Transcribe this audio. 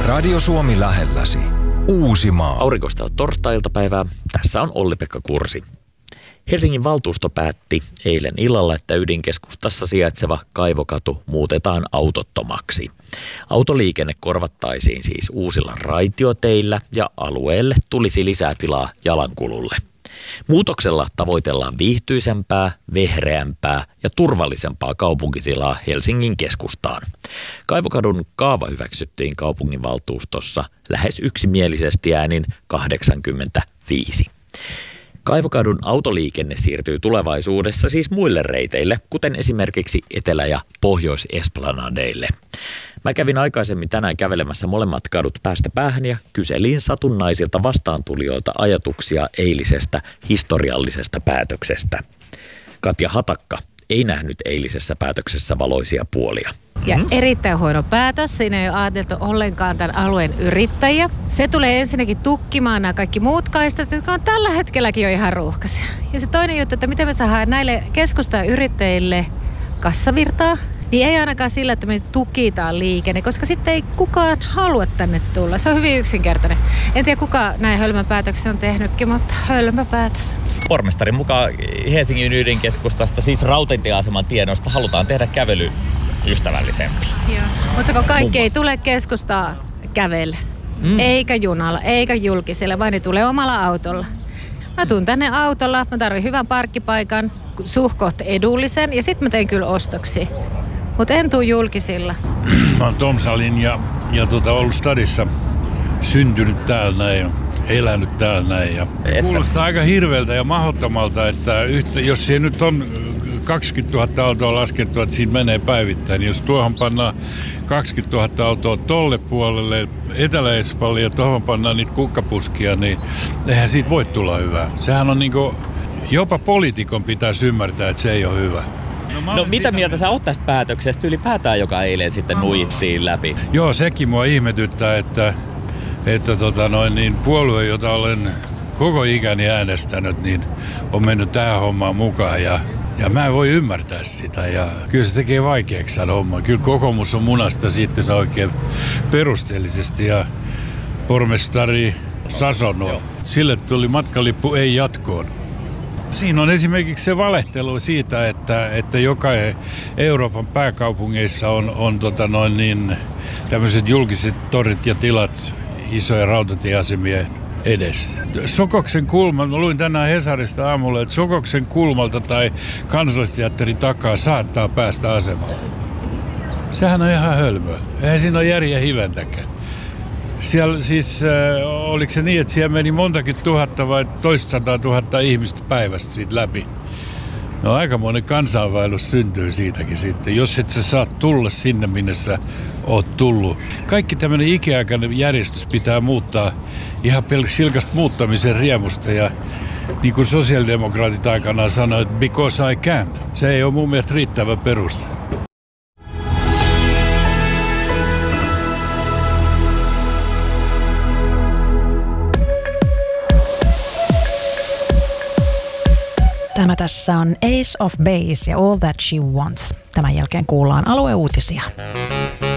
Radio Suomi lähelläsi. Uusimaa. Aurinkoista on torstai-iltapäivää. Tässä on Olli-Pekka Kursi. Helsingin valtuusto päätti eilen illalla, että ydinkeskustassa sijaitseva Kaivokatu muutetaan autottomaksi. Autoliikenne korvattaisiin siis uusilla raitioteillä ja alueelle tulisi lisää tilaa jalankululle. Muutoksella tavoitellaan viihtyisempää, vehreämpää ja turvallisempaa kaupunkitilaa Helsingin keskustaan. Kaivokadun kaava hyväksyttiin kaupunginvaltuustossa lähes yksimielisesti äänin 85. Kaivokadun autoliikenne siirtyy tulevaisuudessa siis muille reiteille, kuten esimerkiksi Etelä- ja Pohjois-Esplanadeille. Mä kävin aikaisemmin tänään kävelemässä molemmat kadut päästä päähän ja kyselin satunnaisilta vastaantulijoilta ajatuksia eilisestä historiallisesta päätöksestä. Katja Hatakka ei nähnyt eilisessä päätöksessä valoisia puolia. Ja erittäin huono päätös. Siinä ei ole ajateltu ollenkaan tämän alueen yrittäjiä. Se tulee ensinnäkin tukkimaan nämä kaikki muut kaistat, jotka on tällä hetkelläkin jo ihan ruuhkaisia. Ja se toinen juttu, että miten me saadaan näille keskustan yrittäjille kassavirtaa, niin ei ainakaan sillä, että me tukitaan liikenne, koska sitten ei kukaan halua tänne tulla. Se on hyvin yksinkertainen. En tiedä, kuka näin hölmön päätöksen on tehnytkin, mutta hölmö päätös. Pormestarin mukaan Helsingin ydinkeskustasta, siis rautatieaseman tienosta, halutaan tehdä kävely ystävällisempi. Joo. Mutta kun kaikki ei tule keskustaa kävellä, eikä junalla, eikä julkisella, vaan ne tulee omalla autolla. Mä tuun tänne autolla, mä tarvitsen hyvän parkkipaikan, suhkoht edullisen ja sitten mä teen kyllä ostoksia. Mutta en tuu julkisilla. Mä oon Tom Salin ja ollut stadissa, syntynyt täällä näin ja elänyt täällä näin. Ja kuulostaa aika hirveältä ja mahdottomalta, että jos siellä nyt on 20 000 autoa laskettu, että siinä menee päivittäin, niin jos tuohon pannaan 20 000 autoa tolle puolelle Etelä-Espalle ja tuohon pannaan niitä kukkapuskia, niin eihän siitä voi tulla hyvää. Sehän on niinku, jopa poliitikon pitäisi ymmärtää, että se ei ole hyvä. No mitä mieltä sä oot tästä päätöksestä ylipäätään, joka eilen sitten nuijittiin läpi? Joo, sekin mua ihmetyttää, että puolue, jota olen koko ikäni äänestänyt, niin on mennyt tähän hommaan mukaan ja mä en voi ymmärtää sitä ja kyllä se tekee vaikeaksi saada hommaa. Kyllä kokoomus on munasta sitten se oikein perusteellisesti ja pormestari Sasonov, sille tuli matkalippu ei jatkoon. Siinä on esimerkiksi se valehtelu siitä, että joka Euroopan pääkaupungeissa on tämmöiset julkiset torit ja tilat isoja rautatieasemia edessä. Sokoksen kulma, mä luin tänään Hesarista aamulla, että Sokoksen kulmalta tai Kansallisteatterin takaa saattaa päästä asemalle. Sehän on ihan hölmöä. Eihän siinä ole järjen hiventäkään. Siellä siis, oliko se niin, että siellä meni montakin tuhatta vai toistasataa tuhatta ihmistä päivästä siitä läpi? No aikamoinen kansainvaellus syntyy siitäkin sitten, jos et sä saa tulla sinne, minne sä oot tullut. Kaikki tämmöinen ikiaikainen järjestys pitää muuttaa ihan silkasta muuttamisen riemusta ja niin kuin sosiaalidemokraatit aikanaan sanoivat, because I can. Se ei ole mun mielestä riittävä peruste. Tämä tässä on Ace of Base ja All That She Wants. Tämän jälkeen kuullaan alueuutisia.